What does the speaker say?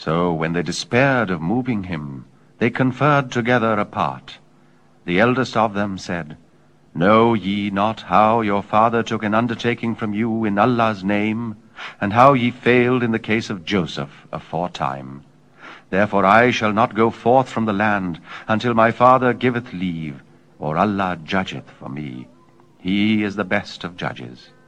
So when they despaired of moving him, they conferred together apart. The eldest of them said, Know ye not how your father took an undertaking from you in Allah's name, and how ye failed in the case of Joseph aforetime? Therefore I shall not go forth from the land until my father giveth leave, or Allah judgeth for me. He is the best of judges.